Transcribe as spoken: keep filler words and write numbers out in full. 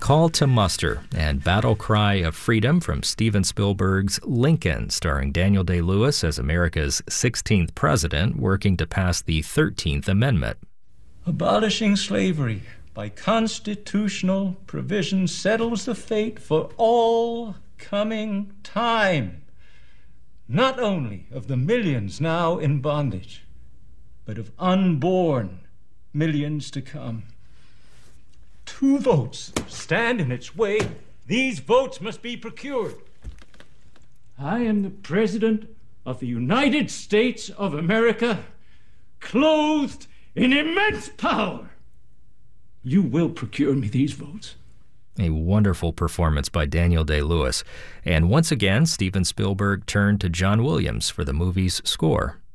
Call to Muster and Battle Cry of Freedom from Steven Spielberg's Lincoln, starring Daniel Day-Lewis as America's sixteenth president working to pass the thirteenth Amendment. Abolishing slavery by constitutional provision settles the fate for all coming time, not only of the millions now in bondage, but of unborn millions to come. Two votes stand in its way. These votes must be procured. I am the President of the United States of America, clothed in immense power. You will procure me these votes. A wonderful performance by Daniel Day-Lewis. And once again, Steven Spielberg turned to John Williams for the movie's score.